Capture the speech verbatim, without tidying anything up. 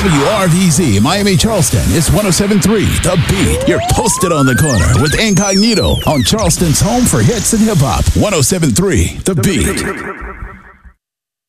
W R V Z, Miami Charleston. It's one oh seven point three, The Beat. You're posted on the corner with Incognito on Charleston's home for hits and hip hop. one oh seven point three, The Beat.